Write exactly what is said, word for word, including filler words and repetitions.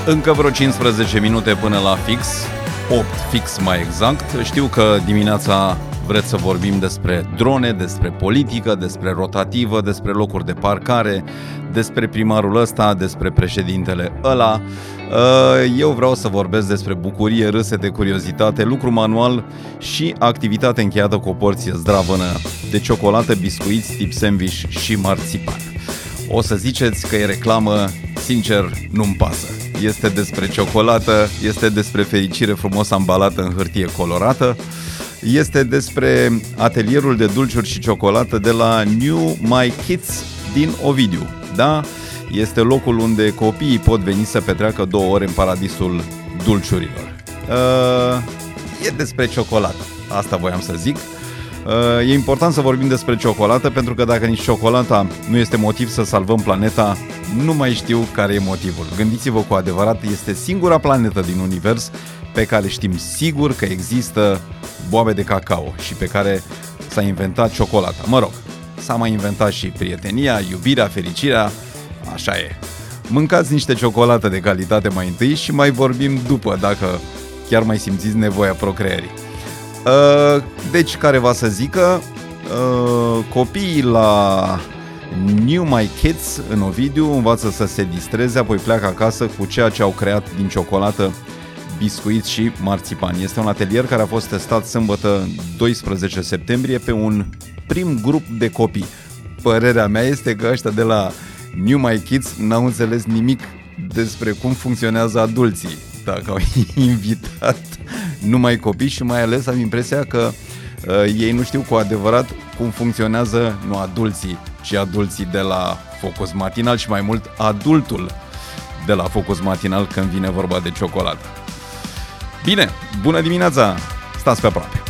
Încă vreo cincisprezece minute până la fix, opt fix mai exact. Știu că dimineața vreți să vorbim despre drone, despre politică, despre rotativă, despre locuri de parcare, despre primarul ăsta, despre președintele ăla. Eu vreau să vorbesc despre bucurie, râsete, curiozitate, lucru manual și activitate încheiată cu o porție zdravănă de ciocolată, biscuiți tip sandwich și marțipan. O să ziceți că e reclamă, sincer, nu-mi pasă. Este despre ciocolată, este despre fericire frumos ambalată în hârtie colorată, este despre atelierul de dulciuri și ciocolată de la New My Kids din Ovidiu. Da? Este locul unde copiii pot veni să petreacă două ore în paradisul dulciurilor. Uh, e despre ciocolată, asta voiam să zic. Uh, e important să vorbim despre ciocolată, pentru că dacă nici ciocolata nu este motiv să salvăm planeta, nu mai știu care e motivul. Gândiți-vă cu adevărat, este singura planetă din univers pe care știm sigur că există boabe de cacao și pe care s-a inventat ciocolata. Mă rog, s-a mai inventat și prietenia, iubirea, fericirea, așa e. Mâncați niște ciocolată de calitate mai întâi și mai vorbim după, dacă chiar mai simțiți nevoia procreării. Deci, care va să zică, copiii la New My Kids în Ovidiu învață să se distreze, apoi pleacă acasă cu ceea ce au creat din ciocolată, biscuiți și marțipan. Este un atelier care a fost testat sâmbătă doisprezece septembrie pe un prim grup de copii. Părerea mea este că ăștia de la New My Kids n-au înțeles nimic despre cum funcționează adulții, dacă au invitat numai copii, și mai ales am impresia că uh, ei nu știu cu adevărat cum funcționează nu adulții, ci adulții de la Focus Matinal și mai mult adultul de la Focus Matinal când vine vorba de ciocolată. Bine, bună dimineața, stați pe aproape.